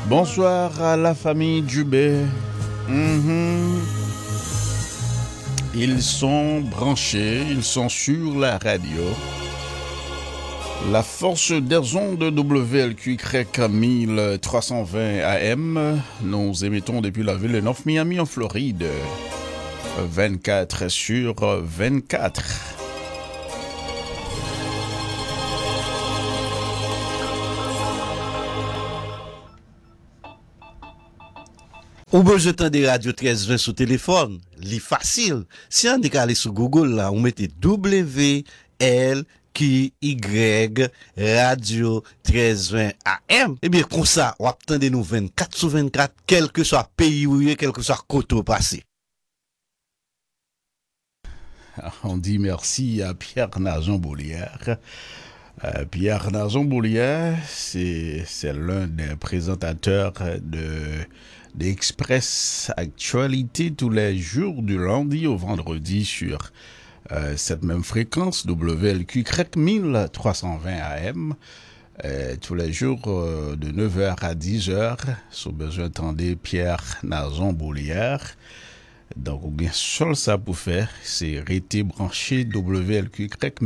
Bonsoir à la famille Dubé. Ils sont branchés, ils sont sur la radio. La force des ondes WLQ-CREC 1320 AM. Nous émettons depuis la ville de North Miami en Floride. 24 sur 24. Ou besoin de radio 1320 sur téléphone, li facile. Si on est allé sur Google là, on mettez WLQY radio 1320 AM. Eh bien comme ça, on attendez nous 24 sur 24, quel que soit pays où quel que soit côté passé. On dit merci à Pierre Nazon-Boulière. Pierre Nazon-Boulière, c'est l'un des présentateurs d'Express Actualité tous les jours du lundi au vendredi sur cette même fréquence WLQ-CREC 1320 AM. Tous les jours de 9h à 10h, si vous besoin d'entendre Pierre Nazon-Boulière. Donc, bien seul ça pour faire, c'est rester branché WLQ-CREC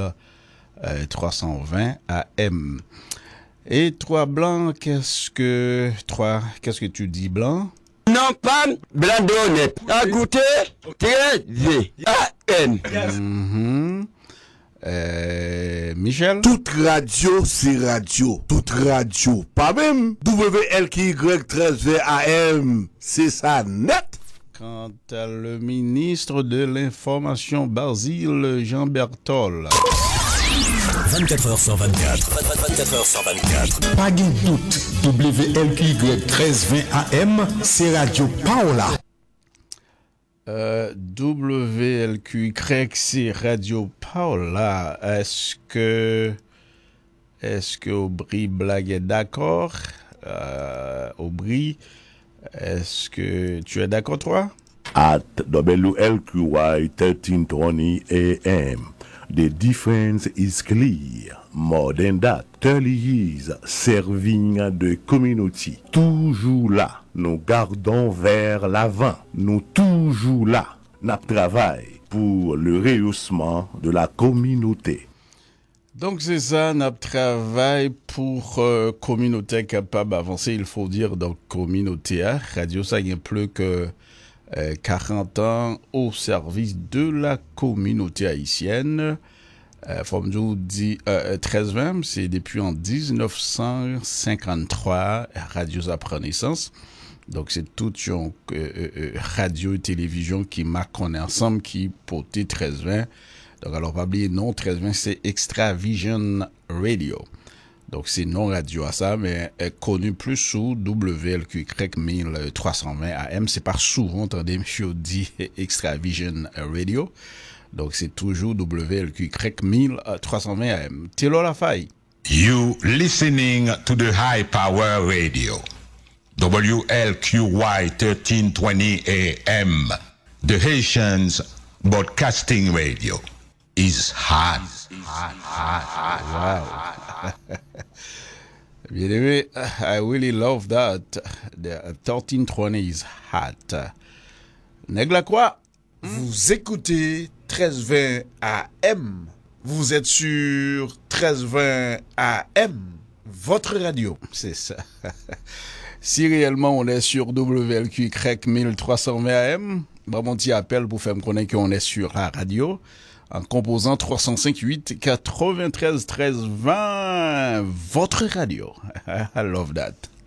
1320 AM. Et toi, Blanc, qu'est-ce que tu dis, Blanc? Non, pas blanc de honnête. À goûter, T-V-A-N. Michel? Toute radio, c'est radio. Toute radio. Pas même WLQY 13 AM. C'est ça, net. Quant à le ministre de l'Information, Basile Jean Bertol. 24h sur 24. 24h sur 24. Pas de doute. WLQY 1320 AM, c'est Radio Paola. WLQY, c'est Radio Paola. Est-ce que Aubry Blague est d'accord? Aubry, est-ce que tu es d'accord, toi? At WLQY 1320 AM. The difference is clear. More than that, 30 years serving the community. Toujours là, nous gardons vers l'avant. Nous toujours là, nous travaillons pour le rehaussement de la communauté. Donc c'est ça, notre travail pour communauté capable d'avancer, il faut dire, donc communauté. Radio, ça y a plus que 40 ans au service de la communauté haïtienne. Fomdou dit 1320, c'est depuis en 1953, Radio a pris naissance. Donc c'est toute une radio et télévision qui m'a connu ensemble, qui portait 1320. Donc alors pas oublier, non, 1320 c'est Extra Vision Radio. Donc c'est non radio à ça, mais connu plus sous WLQ-CREC 1320 AM. C'est pas souvent entendu monsieur dit Extra Vision Radio. Donc c'est toujours WLQ-CREC 1320 AM. Telo la faille. You listening to the high power radio. WLQY 1320 AM. The Haitians Broadcasting Radio is hot. Wow. Bien aimé, I really love that. The 1320 is hot. Nègla quoi? Vous écoutez 1320 AM. Vous êtes sur 1320 AM. Votre radio. C'est ça. Si réellement on est sur WLQ-CREC 1320 AM, mon petit appel pour faire me connaître qu'on est sur la radio. En composant 358 93 13 20, votre radio. I love that.